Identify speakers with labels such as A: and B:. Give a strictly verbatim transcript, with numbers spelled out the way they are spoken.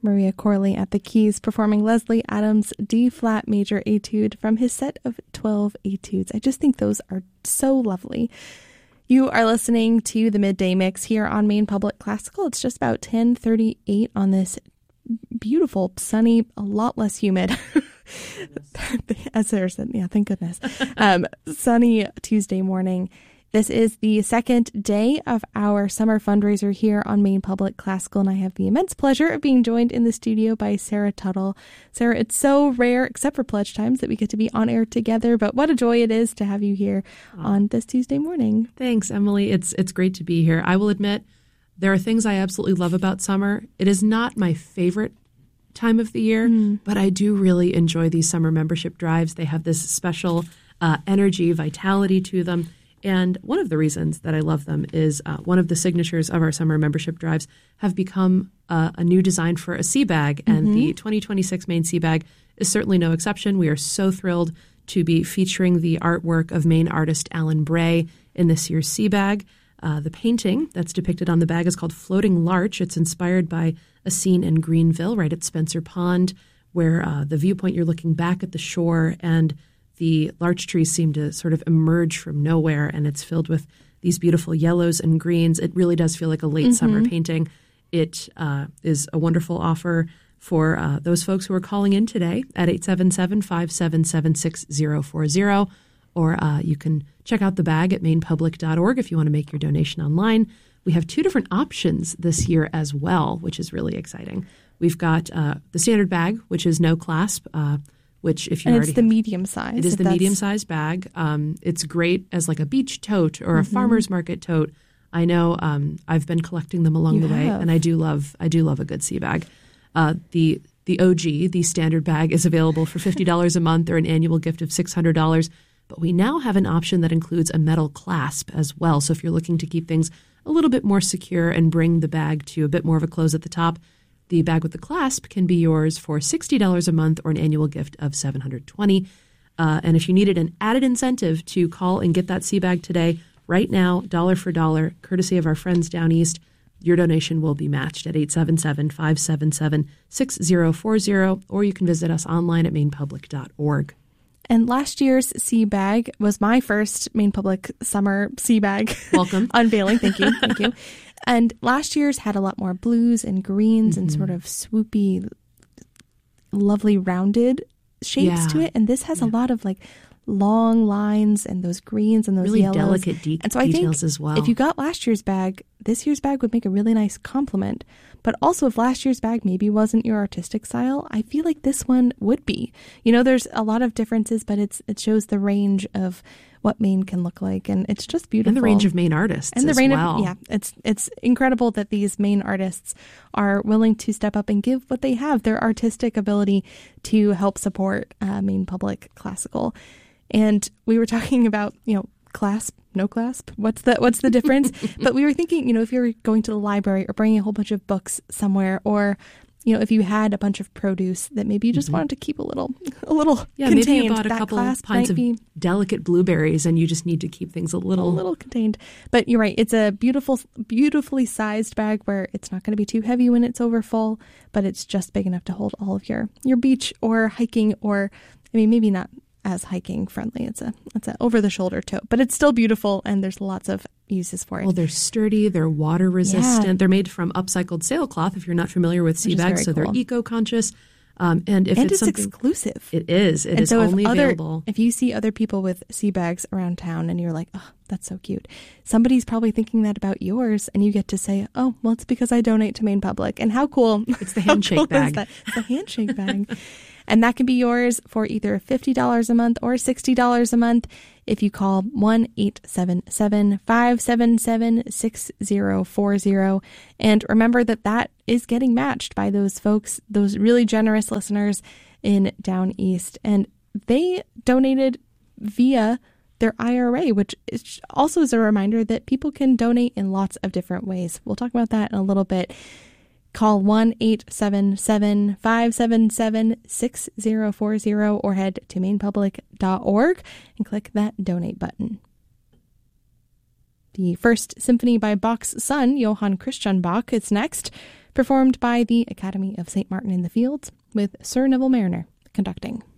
A: Maria Corley at the keys, performing Leslie Adams' D-flat major etude from his set of twelve etudes. I just think those are so lovely. You are listening to the Midday Mix here on Maine Public Classical. It's just about ten thirty-eight on this beautiful, sunny, a lot less humid, as Sarah said, yeah, thank goodness, um, sunny Tuesday morning. This is the second day of our summer fundraiser here on Maine Public Classical, and I have the immense pleasure of being joined in the studio by Sarah Tuttle. Sarah, it's so rare, except for pledge times, that we get to be on air together, but what a joy it is to have you here oh. on this Tuesday morning.
B: Thanks, Emily. It's it's great to be here. I will admit, there are things I absolutely love about summer. It is not my favorite time of the year, mm. but I do really enjoy these summer membership drives. They have this special uh, energy, vitality to them. And one of the reasons that I love them is uh, one of the signatures of our summer membership drives have become uh, a new design for a sea bag. And mm-hmm. the twenty twenty-six Maine Sea Bag is certainly no exception. We are so thrilled to be featuring the artwork of Maine artist Alan Bray in this year's sea bag. Uh, the painting that's depicted on the bag is called Floating Larch. It's inspired by a scene in Greenville, right at Spencer Pond, where uh, the viewpoint, you're looking back at the shore and the larch trees seem to sort of emerge from nowhere, and it's filled with these beautiful yellows and greens. It really does feel like a late mm-hmm. summer painting. It uh, is a wonderful offer for uh, those folks who are calling in today at eight seven seven, five seven seven, six zero four zero, or uh, you can check out the bag at maine public dot org if you want to make your donation online. We have two different options this year as well, which is really exciting. We've got uh, the standard bag, which is no clasp, uh, which if you
A: and
B: already
A: it's the
B: have,
A: medium size.
B: It is the medium size bag. Um, it's great as like a beach tote or a mm-hmm. farmer's market tote. I know um, I've been collecting them along
A: you
B: the way,
A: have.
B: and I do love I do love a good sea bag. Uh, the the O G, the standard bag, is available for fifty dollars a month or an annual gift of six hundred dollars. But we now have an option that includes a metal clasp as well. So if you're looking to keep things a little bit more secure and bring the bag to a bit more of a close at the top, the bag with the clasp can be yours for sixty dollars a month or an annual gift of seven hundred twenty dollars. Uh, and if you needed an added incentive to call and get that sea bag today, right now, dollar for dollar, courtesy of our friends down east, your donation will be matched at eight seven seven, five seven seven, six zero four zero, or you can visit us online at maine public dot org.
A: And last year's sea bag was my first Maine Public summer sea bag.
B: Welcome.
A: unveiling. Thank you. Thank you. And last year's had a lot more blues and greens mm-hmm. and sort of swoopy, lovely rounded shapes
B: yeah.
A: to it. And this has
B: yeah.
A: a lot of like long lines and those greens and those
B: really
A: yellows.
B: delicate de-
A: and so I
B: details
A: think
B: as well.
A: If you got last year's bag, this year's bag would make a really nice complement. But also if last year's bag maybe wasn't your artistic style, I feel like this one would be. You know, there's a lot of differences, but it's it shows the range of what Maine can look like, and it's just beautiful.
B: And the range of Maine artists
A: and the
B: as
A: range
B: well.
A: Of, yeah, it's it's incredible that these Maine artists are willing to step up and give what they have, their artistic ability to help support uh, Maine Public Classical. And we were talking about, you know, clasp, no clasp. What's the what's the difference? But we were thinking, you know, if you're going to the library or bringing a whole bunch of books somewhere, or you know, if you had a bunch of produce that maybe you just mm-hmm. wanted to keep a little, a little
B: yeah,
A: contained.
B: maybe you bought a
A: that
B: couple
A: clasp
B: pints of
A: be
B: delicate blueberries, and you just need to keep things a little,
A: a little contained. But you're right; it's a beautiful, beautifully sized bag where it's not going to be too heavy when it's over full, but it's just big enough to hold all of your your beach or hiking, or I mean, maybe not as hiking friendly. It's a it's a over the shoulder tote, but it's still beautiful, and there's lots of uses for it.
B: Well, they're sturdy, they're water resistant. Yeah. They're made from upcycled sailcloth, if you're not familiar with sea bags, so cool. They're eco-conscious. Um, and if
A: and
B: it's,
A: it's
B: something,
A: exclusive.
B: It is. It
A: and
B: is
A: so
B: only
A: if other,
B: available.
A: If you see other people with sea bags around town and you're like, oh, that's so cute, somebody's probably thinking that about yours, and you get to say, oh, well, it's because I donate to Maine Public. And how cool.
B: It's the handshake
A: cool
B: bag.
A: Is that? It's the handshake bag. And that can be yours for either fifty dollars a month or sixty dollars a month if you call one eight seven seven, five seven seven, six zero four zero. And remember that that is getting matched by those folks, those really generous listeners in Down East. And they donated via their I R A, which is also is a reminder that people can donate in lots of different ways. We'll talk about that in a little bit. Call one eight seven seven, five seven seven, six zero four zero or head to maine public dot org and click that donate button. The First Symphony by Bach's son, Johann Christian Bach, is next. performed by the Academy of Saint Martin in the Fields, with Sir Neville Mariner conducting.